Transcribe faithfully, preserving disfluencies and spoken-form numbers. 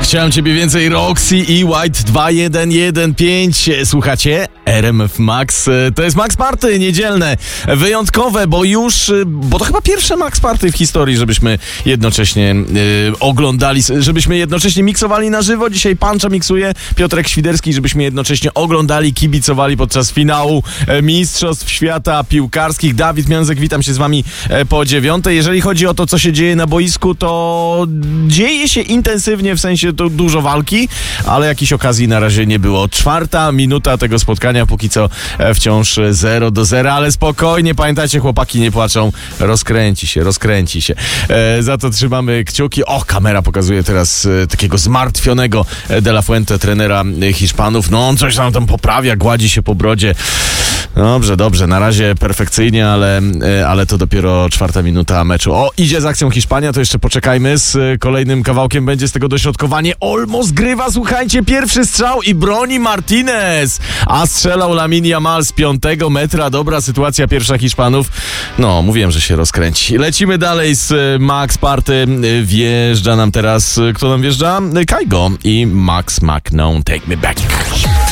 Chciałem ciebie więcej, Roxy i White dwa jeden jeden pięć. Słuchacie? R M F Max. To jest Max Party niedzielne. Wyjątkowe, bo już, bo to chyba pierwsze Max Party w historii, żebyśmy jednocześnie y, oglądali, żebyśmy jednocześnie miksowali na żywo. Dzisiaj Pancza miksuje, Piotrek Świderski, żebyśmy jednocześnie oglądali, kibicowali podczas finału Mistrzostw Świata Piłkarskich. Dawid Miązek, witam się z wami po dziewiątej. Jeżeli chodzi o to, co się dzieje na boisku, to dzieje się intensywnie, w sensie to dużo walki, ale jakichś okazji na razie nie było. Czwarta minuta tego spotkania, póki co wciąż zero do zera, ale spokojnie, pamiętajcie, chłopaki nie płaczą, rozkręci się, rozkręci się. E, za to trzymamy kciuki. O, kamera pokazuje teraz e, takiego zmartwionego De La Fuente, trenera Hiszpanów. No on coś tam tam poprawia, gładzi się po brodzie. Dobrze, dobrze, na razie perfekcyjnie, ale, ale to dopiero czwarta minuta meczu. O, idzie z akcją Hiszpania, to jeszcze poczekajmy, z kolejnym kawałkiem będzie z tego dośrodkowanie. Olmo zgrywa, słuchajcie, pierwszy strzał i broni Martinez, a strzelał Lamine Yamal z piątego metra. Dobra sytuacja pierwsza Hiszpanów. No, mówiłem, że się rozkręci. Lecimy dalej z Max Party. Wjeżdża nam teraz, kto nam wjeżdża? Kygo i Max McKnown, Take Me Back.